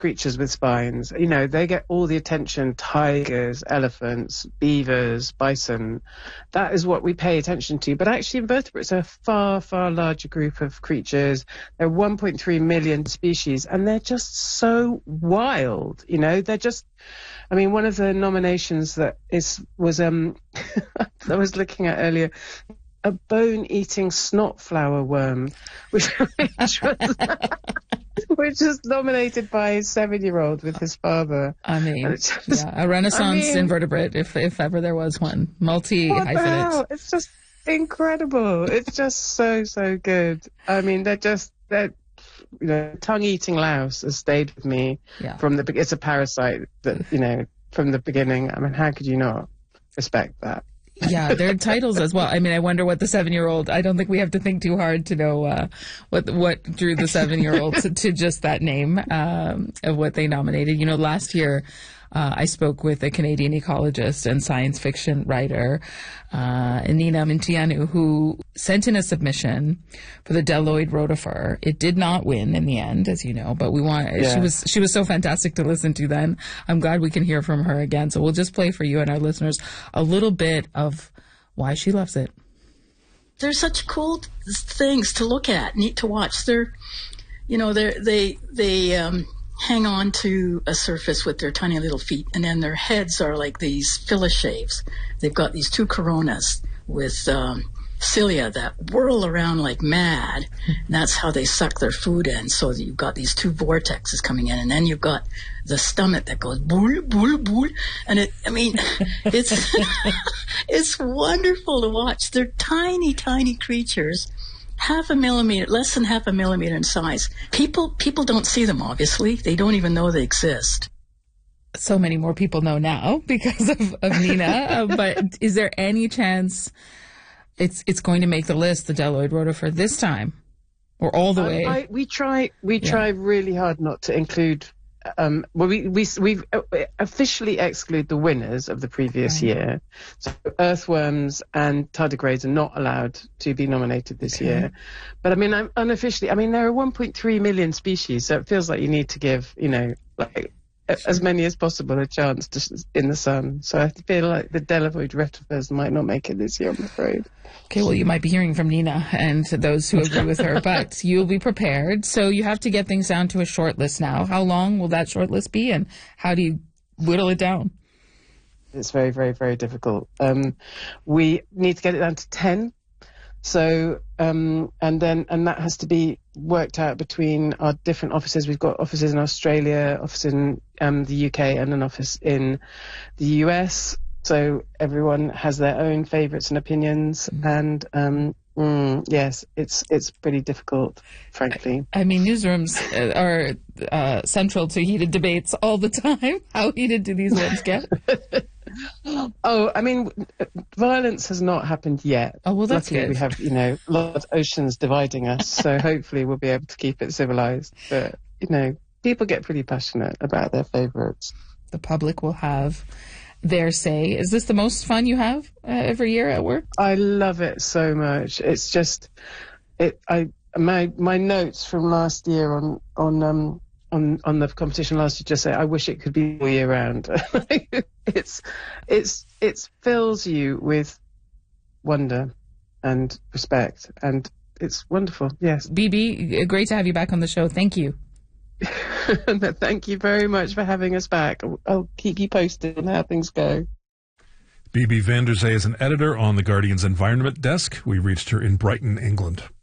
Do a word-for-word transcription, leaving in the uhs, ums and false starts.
creatures with spines. You know, they get all the attention. Tigers, elephants, beavers, bison. That is what we pay attention to. But actually invertebrates are a far, far larger group of creatures. There are one point three million species, and they're just so wild. You know, they're just, I mean, one of the nominations that is was, um, I was looking at earlier, a bone-eating snot-flower worm, which, which was... which was nominated by a seven-year-old with his father. I mean, just, yeah, a Renaissance I mean, invertebrate, if if ever there was one. Multi-hyphenate. It's just incredible. It's just so, so good. I mean, they're just, they're, you know, tongue-eating louse has stayed with me yeah. from the, it's a parasite that, you know, from the beginning. I mean, how could you not respect that? Yeah, their titles as well. I mean, I wonder what the seven-year-old, I don't think we have to think too hard to know uh, what what drew the seven-year-old to, to just that name um, of what they nominated. You know, last year uh, I spoke with a Canadian ecologist and science fiction writer, uh, Nina Mintianu, who sent in a submission for the Deloid rotifer. It did not win in the end, as you know, but we want, yeah. she was she was so fantastic to listen to then. I'm glad we can hear from her again. So we'll just play for you and our listeners a little bit of why she loves it. They're such cool things to look at, neat to watch. They're, you know, they they they um, hang on to a surface with their tiny little feet, and then their heads are like these filishaves. They've got these two coronas with um, cilia that whirl around like mad, and that's how they suck their food in. So you've got these two vortexes coming in, and then you've got the stomach that goes bool, bool, bool, and it, I mean, it's, it's wonderful to watch. They're tiny, tiny creatures, half a millimeter, less than half a millimeter in size. People, people don't see them, obviously. They don't even know they exist. So many more people know now because of, of Nina, uh, but is there any chance it's, it's going to make the list, the Deloid rotifer, this time? Or all the I, way? I, we try, we yeah. try really hard not to include Um, well, we, we, we've officially exclude the winners of the previous right. year. So earthworms and tardigrades are not allowed to be nominated this okay. year. But I mean, I'm unofficially, I mean, there are one point three million species, so it feels like you need to give, you know, like sure. as many as possible a chance to, in the sun. So I feel like the Deloid rotifers might not make it this year, I'm afraid. Okay, well, you might be hearing from Nina and those who agree with her, but you'll be prepared. So you have to get things down to a short list now. How long will that short list be, and how do you whittle it down? It's very, very, very difficult. Um, we need to get it down to ten. So, um, and then, and that has to be worked out between our different offices. We've got offices in Australia, office in um, the U K, and an office in the U S. So everyone has their own favourites and opinions, mm-hmm. and um, mm, yes, it's it's pretty difficult, frankly. I mean, newsrooms are uh, central to heated debates all the time. How heated do these ones get? Oh, I mean, violence has not happened yet. Oh, well, that's Luckily, good. We have, you know, lots of oceans dividing us, so hopefully we'll be able to keep it civilised. But, you know, people get pretty passionate about their favourites. The public will have their say. Is this the most fun you have uh, every year at work? I love it so much. It's just, it. I my my notes from last year on on um on on the competition last year just say I wish it could be all year round. it's it's it fills you with wonder and respect, and it's wonderful. Yes, B B, great to have you back on the show. Thank you. Thank you very much for having us back. I'll keep you posted on how things go. B B van der Zee is an editor on The Guardian's Environment Desk. We reached her in Brighton, England.